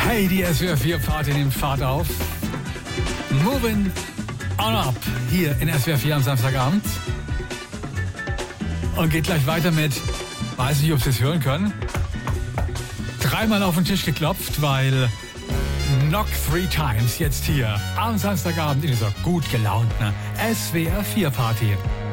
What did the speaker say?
Hey, die SWR 4 Party nimmt Fahrt auf. Moving on up hier in SWR 4 am Samstagabend. Und geht gleich weiter mit, weiß nicht, ob Sie es hören können, dreimal auf den Tisch geklopft, weil Knock 3 Times jetzt hier am Samstagabend in dieser gut gelaunten SWR 4 Party.